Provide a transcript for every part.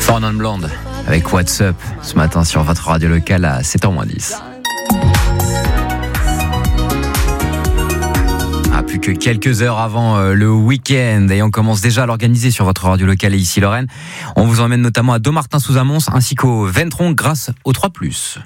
Four Non Blonde avec What's Up ce matin sur votre radio locale à 7h-10. Plus que quelques heures avant le week-end et on commence déjà à l'organiser sur votre radio locale et ici Lorraine. On vous emmène notamment à Dommartin-sous-Amons ainsi qu'au Ventron grâce au 3+.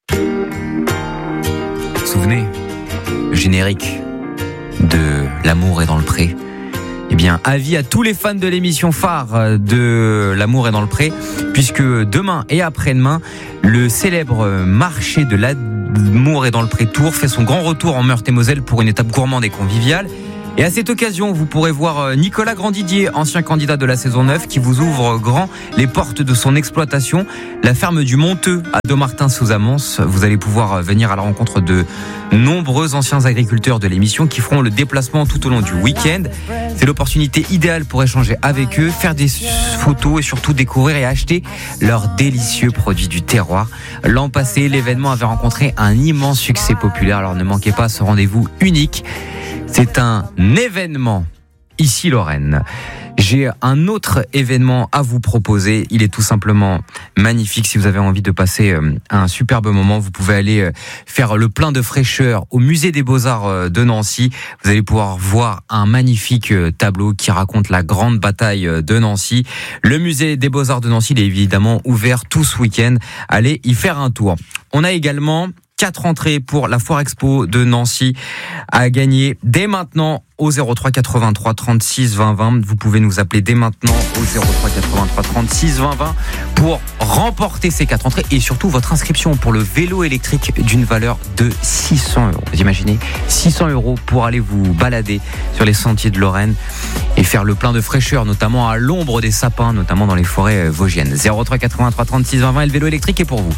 Souvenez, le générique de L'amour est dans le pré. Eh bien, avis à tous les fans de l'émission phare de L'amour est dans le pré, puisque demain et après-demain, le célèbre marché de L'Amour est dans le pré Tours fait son grand retour en Meurthe-et-Moselle pour une étape gourmande et conviviale. Et à cette occasion, vous pourrez voir Nicolas Grandidier, ancien candidat de la saison 9, qui vous ouvre grand les portes de son exploitation, la ferme du Monteux à Dommartin-sous-Amons. Vous allez pouvoir venir à la rencontre de nombreux anciens agriculteurs de l'émission qui feront le déplacement tout au long du week-end. C'est l'opportunité idéale pour échanger avec eux, faire des photos et surtout découvrir et acheter leurs délicieux produits du terroir. L'an passé, l'événement avait rencontré un immense succès populaire, alors ne manquez pas ce rendez-vous unique. C'est un événement ici Lorraine. J'ai un autre événement à vous proposer. Il est tout simplement magnifique. Si vous avez envie de passer un superbe moment, vous pouvez aller faire le plein de fraîcheur au musée des Beaux-Arts de Nancy. Vous allez pouvoir voir un magnifique tableau qui raconte la grande bataille de Nancy. Le musée des Beaux-Arts de Nancy, il est évidemment ouvert tout ce week-end. Allez y faire un tour. On a également 4 entrées pour la Foire Expo de Nancy à gagner dès maintenant au 03 83 36 20 20. Vous pouvez nous appeler dès maintenant au 03 83 36 20 20 pour remporter ces 4 entrées et surtout votre inscription pour le vélo électrique d'une valeur de 600 €. Vous imaginez 600 € pour aller vous balader sur les sentiers de Lorraine et faire le plein de fraîcheur, notamment à l'ombre des sapins, notamment dans les forêts vosgiennes. 03 83 36 20 20 et le vélo électrique est pour vous.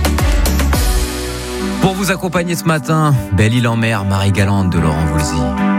Pour vous accompagner ce matin, Belle Île en Mer, Marie Galante de Laurent Voulzy.